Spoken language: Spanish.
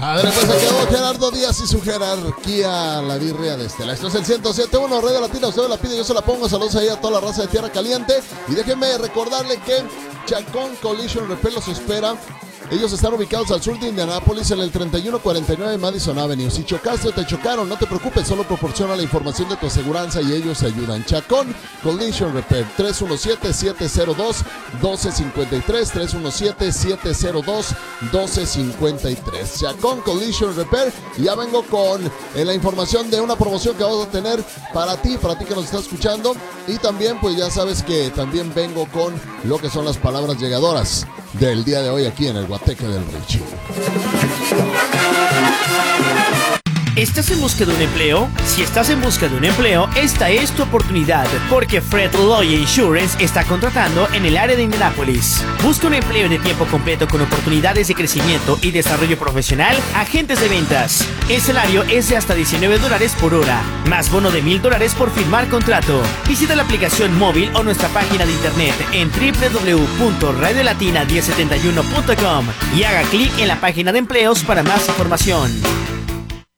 A ver, pues aquí vamos Gerardo Díaz y su jerarquía, la birria de Estela. Esto es el 107.1 Radio Latina, usted me la pide, yo se la pongo. Saludos ahí a toda la raza de Tierra Caliente. Y déjenme recordarle que Chacón Collision Repair los espera. Ellos están ubicados al sur de Indianápolis en el 3149 Madison Avenue. Si chocaste o te chocaron, no te preocupes, solo proporciona la información de tu aseguranza y ellos se ayudan. Chacón Collision Repair, 317-702-1253, 317-702-1253. Chacón Collision Repair. Y ya vengo con la información de una promoción que vamos a tener para ti que nos está escuchando. Y también, pues ya sabes que también vengo con lo que son las palabras llegadoras del día de hoy aquí en el Guateque del Richie. ¿Estás en busca de un empleo? Si estás en busca de un empleo, esta es tu oportunidad, porque Fred Loya Insurance está contratando en el área de Indianápolis. Busca un empleo de tiempo completo con oportunidades de crecimiento y desarrollo profesional, agentes de ventas. El salario es de hasta $19 por hora, más bono de $1,000 por firmar contrato. Visita la aplicación móvil o nuestra página de internet en www.radiolatina1071.com y haga clic en la página de empleos para más información.